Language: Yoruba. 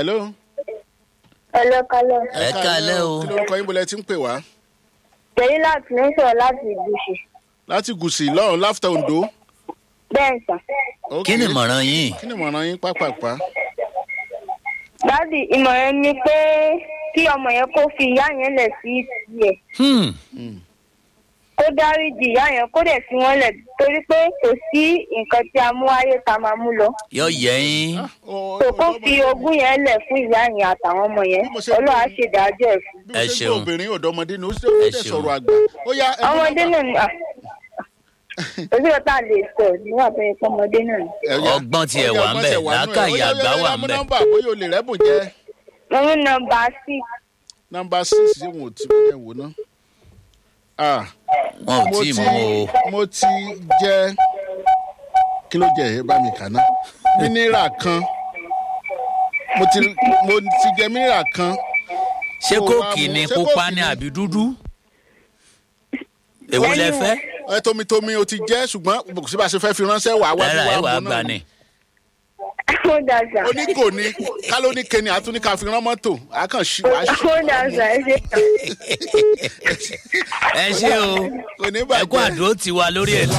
hello. Hello, kálẹ̀. Ẹ káalẹ́ o. Kí lorúkọ yín bolẹ̀ tí ń pè wá? Tẹ̀lé láti ní sọ̀rọ̀ láti Ìgúsì. Láti Gùsì lọ́run láfta Ondo. Bẹ́ẹ̀ sà. Kí ni ìmọ̀ràn yín? Kí ni ìmọ̀ràn yín pápápá? Dádì, ìmọ̀ràn ni pé kí ọmọ yẹn kó fi ìyá yẹn lẹ̀ sí tiẹ̀. Kó dáríjì ìyá yẹn kó dẹ̀ fi wọ́n lẹ̀ torí pé kò sí nǹkan tí a mú ayé ta máa mú lọ. Yọ yẹ yín. Kó fi ogún yẹn lẹ̀ fún ìyá yẹn àtàwọn ọmọ yẹn. Ọlọ́run á ṣèdájọ́ ẹ̀ fún. Bí mo ṣe gbé obìnrin ọ̀dọ́mọdé ni ó ṣe sọ̀rọ̀ àgbà. Ó yá ọmọdé náà ni òsì ọ̀tá lè sọ níwà tó yẹ kó ọmọdé náà ni. Ọgbọ́n tiẹ̀ wà ń bẹ̀, làákàyè àgbà wà ń bẹ̀. nọ́mbà bóyá o lè rẹ́bùn jẹ́. Mo mú nọ́mbà 6. nọ́mbà 6 ṣé wọn ò tí mo jẹ́ wò ná. Wọn ò tí ì mú o. Mo ti jẹ kí ló jẹ ẹ bá mi kà ná. Mínírà kan mo ti jẹ mínírà kan. Ṣé kóòkì ni pupa ni àbí dúdú? Èwo lẹ fẹ́? Ẹ tómi o ti jẹ́ ṣùgbọ́n kò sí bá a ṣe fẹ́ fi ránṣẹ́ wà wá Rárá ẹ wàá gbà ni. Ó dàgbà. Ó ní kò ní ká ló ní kéne àtúní ká fi rán mọ́tò á kàn ṣí wá ṣí. Ó dàgbà ẹ ṣe. Ẹ ṣé o. Kò ní Ẹ kú bàjẹ́. àdúró tiwa lórí ètò.